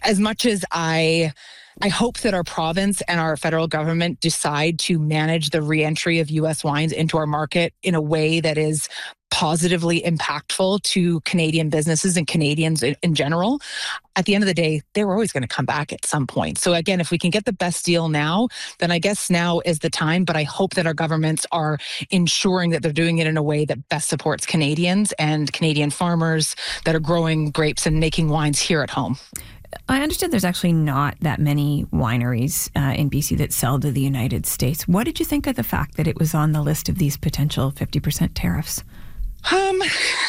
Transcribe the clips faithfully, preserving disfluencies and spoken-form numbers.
as much as I I hope that our province and our federal government decide to manage the reentry of U S wines into our market in a way that is positively impactful to Canadian businesses and Canadians in, in general, at the end of the day, they were always going to come back at some point. So again, if we can get the best deal now, then I guess now is the time. But I hope that our governments are ensuring that they're doing it in a way that best supports Canadians and Canadian farmers that are growing grapes and making wines here at home. I understand there's actually not that many wineries uh, in B C that sell to the United States. What did you think of the fact that it was on the list of these potential fifty percent tariffs? Um,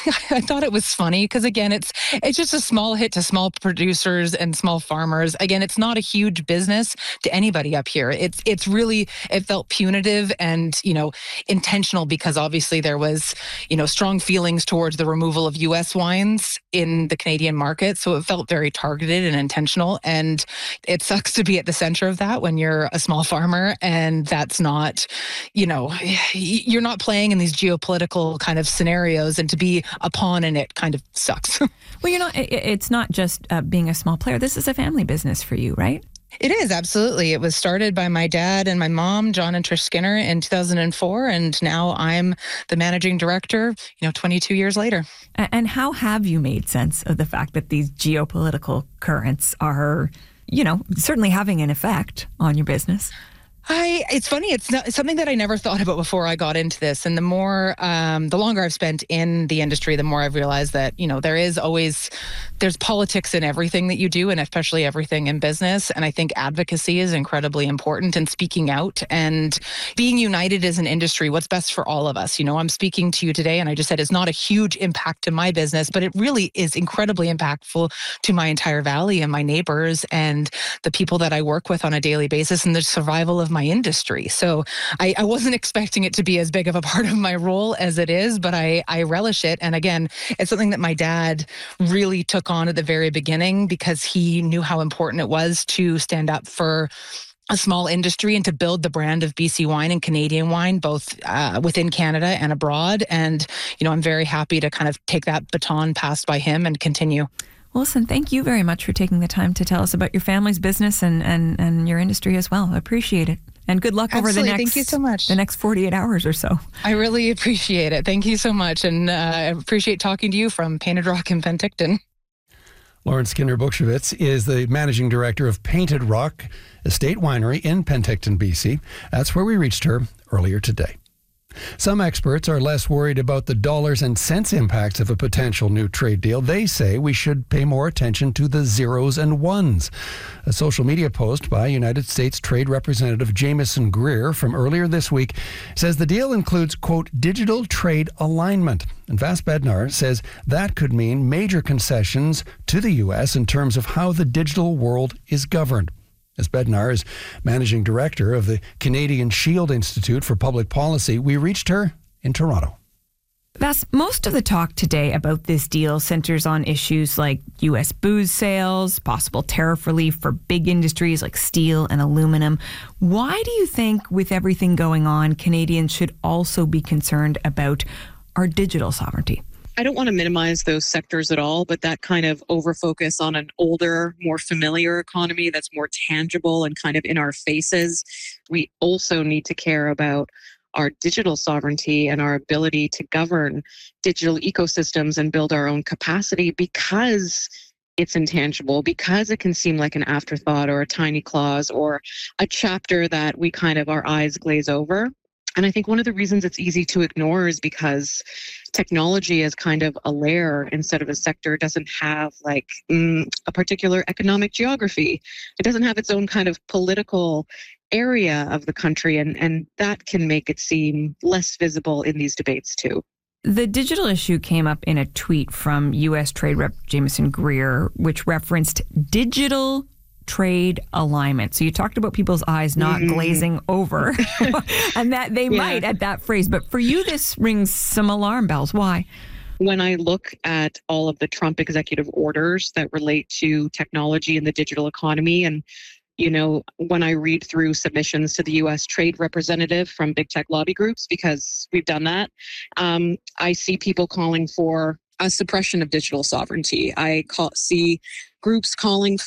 I thought it was funny because, again, it's it's just a small hit to small producers and small farmers. Again, it's not a huge business to anybody up here. It's it's really, it felt punitive and, you know, intentional because obviously there was, you know, strong feelings towards the removal of U S wines in the Canadian market. So it felt very targeted and intentional. And it sucks to be at the center of that when you're a small farmer and that's not, you know, you're not playing in these geopolitical kind of scenarios. And to be a pawn in it kind of sucks. Well, you're not, it's not just uh, being a small player. This is a family business for you, right? It is, absolutely. It was started by my dad and my mom, John and Trish Skinner, in two thousand four. And now I'm the managing director, you know, twenty-two years later. And how have you made sense of the fact that these geopolitical currents are, you know, certainly having an effect on your business? I, it's funny. It's, not, it's something that I never thought about before I got into this. And the more, um, the longer I've spent in the industry, the more I've realized that, you know, there is always, there's politics in everything that you do, and especially everything in business. And I think advocacy is incredibly important, and speaking out and being united as an industry, what's best for all of us. You know, I'm speaking to you today, and I just said it's not a huge impact to my business, but it really is incredibly impactful to my entire valley and my neighbors and the people that I work with on a daily basis and the survival of my industry. So I, I wasn't expecting it to be as big of a part of my role as it is, but I, I relish it. And again, it's something that my dad really took on at the very beginning because he knew how important it was to stand up for a small industry and to build the brand of B C wine and Canadian wine, both uh, within Canada and abroad. And, you know, I'm very happy to kind of take that baton passed by him and continue. Well, listen, thank you very much for taking the time to tell us about your family's business and, and, and your industry as well. I appreciate it. And good luck Absolutely. over the next, Thank you so much. the next forty-eight hours or so. I really appreciate it. Thank you so much. And uh, I appreciate talking to you from Painted Rock in Penticton. Lauren Skinner-Bukshevitz is the managing director of Painted Rock Estate Winery in Penticton, B C. That's where we reached her earlier today. Some experts are less worried about the dollars and cents impacts of a potential new trade deal. They say we should pay more attention to the zeros and ones. A social media post by United States Trade Representative Jamieson Greer from earlier this week says the deal includes, quote, digital trade alignment. And Vas Bednar says that could mean major concessions to the U S in terms of how the digital world is governed. As Bednar is managing director of the Canadian Shield Institute for Public Policy, we reached her in Toronto. Vas, most of the talk today about this deal centers on issues like U S booze sales, possible tariff relief for big industries like steel and aluminum. Why do you think, with everything going on, Canadians should also be concerned about our digital sovereignty? I don't want to minimize those sectors at all, but that kind of overfocus on an older, more familiar economy that's more tangible and kind of in our faces. We also need to care about our digital sovereignty and our ability to govern digital ecosystems and build our own capacity because it's intangible, because it can seem like an afterthought or a tiny clause or a chapter that we kind of, our eyes glaze over. And I think one of the reasons it's easy to ignore is because technology as kind of a layer instead of a sector doesn't have like mm, a particular economic geography. It doesn't have its own kind of political area of the country, and, and that can make it seem less visible in these debates too. The digital issue came up in a tweet from U S Trade Rep Jamieson Greer, which referenced digital trade alignment. So you talked about people's eyes not mm-hmm. glazing over and that they yeah. might at that phrase. But for you, this rings some alarm bells. Why? When I look at all of the Trump executive orders that relate to technology and the digital economy, and, you know, when I read through submissions to the U S trade representative from big tech lobby groups, because we've done that, um, I see people calling for a suppression of digital sovereignty. I call, see groups calling